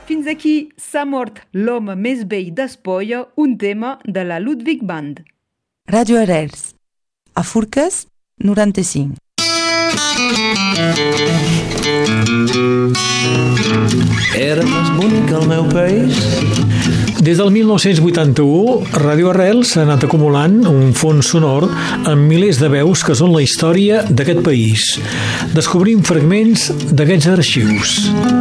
Fins aquí s'ha mort l'home més vell d'Espolla, un tema de la Ludwig Band. Ràdio Arrels, a Forques 95. Era més bonic el meu país. Des del 1981, Ràdio Arrels s'ha anat acumulant un fons sonor amb milers de veus que són la història d'aquest país. Descobrim fragments d'aquests arxius.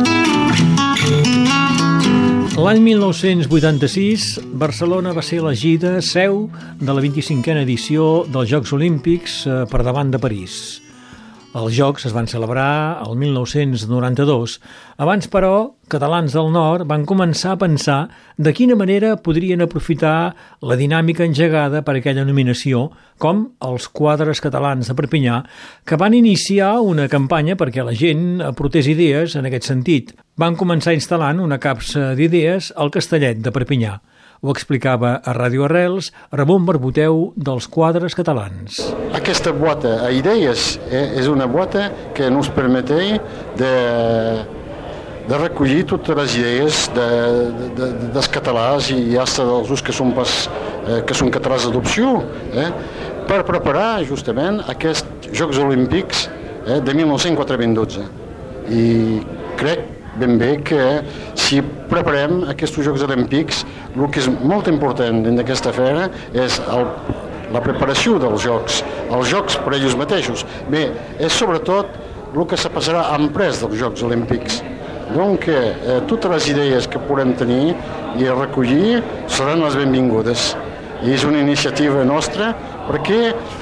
L'any 1986, Barcelona va ser elegida seu de la 25a edició dels Jocs Olímpics per davant de París. Els Jocs es van celebrar el 1992. Abans, però, catalans del nord van començar a pensar de quina manera podrien aprofitar la dinàmica engegada per aquella nominació, com els Quadres Catalans de Perpinyà, que van iniciar una campanya perquè la gent aportés idees en aquest sentit. Van començar instal·lant una capsa d'idees al Castellet de Perpinyà. Ho explicava a Ràdio Arrels Ramon Barbuteu dels Quadres Catalans. Aquesta boata a idees és una boata que ens permet de recollir totes les idees dels catalans i fins dels que són catalans d'adopció per preparar justament aquests Jocs Olímpics de 1992. I crec ben bé que si preparem aquests Jocs Olímpics, el que és molt important en aquesta fera és la preparació dels Jocs, els Jocs per ells mateixos. Bé, és sobretot el que se passarà després dels Jocs Olímpics. Donc, totes les idees que podem tenir i recollir seran les benvingudes. I és una iniciativa nostra perquè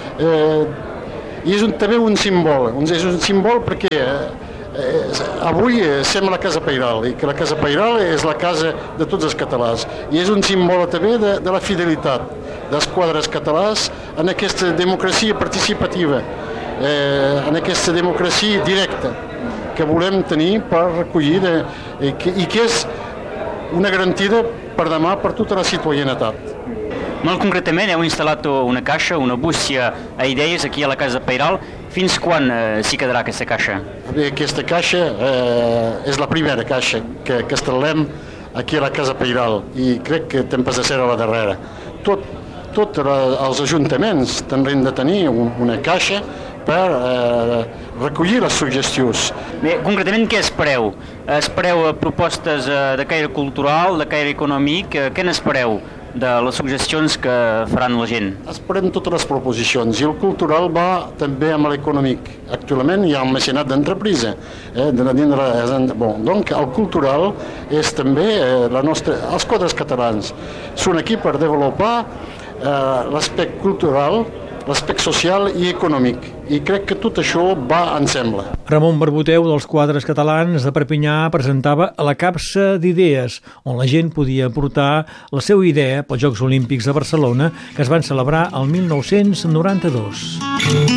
és també un símbol. És un símbol perquè avui som a la Casa Pairal i que la Casa Pairal és la casa de tots els catalans i és un símbol també de la fidelitat dels quadres catalans en aquesta democràcia participativa, en aquesta democràcia directa que volem tenir per recollir i que és una garantia per demà per tota la citoyenetat. Molt concretament, heu instal·lat una caixa, una bústia a idees aquí a la Casa Pairal. Fins quan s'hi quedarà aquesta caixa? Aquesta caixa és la primera caixa que instal·lem aquí a la Casa Pairal i crec que temps de ser a la darrera. Tots els ajuntaments tindran de tenir una caixa per recollir les suggestions. Bé, concretament què espereu? Espereu propostes de caire cultural, de caire econòmic? Què n'espereu de les suggestions que faran la gent? Esperem totes les proposicions i el cultural va també amb l'econòmic. Actualment hi ha un mecenat d'entreprise. Donc el cultural és també els quadres catalans. Són aquí per desenvolupar l'aspecte cultural, l'aspecte social i econòmic. I crec que tot això va ensemble. Ramon Barbuteu dels Quadres Catalans de Perpinyà presentava la capsa d'idees, on la gent podia aportar la seva idea pels Jocs Olímpics de Barcelona, que es van celebrar el 1992.